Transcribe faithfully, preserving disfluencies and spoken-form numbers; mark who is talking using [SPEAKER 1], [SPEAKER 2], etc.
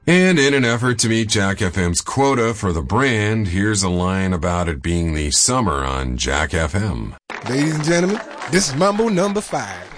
[SPEAKER 1] And in an effort to meet Jack F M's quota for the brand, here's a line about it being the summer on Jack F M.
[SPEAKER 2] Ladies and gentlemen, this is Mambo number five.